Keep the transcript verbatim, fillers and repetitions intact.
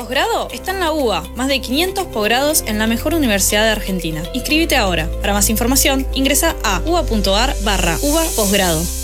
posgrado está en la U B A. Más de quinientos posgrados en la mejor universidad de Argentina. Inscríbete ahora. Para más información, ingresa a uba.ar barra uba posgrado.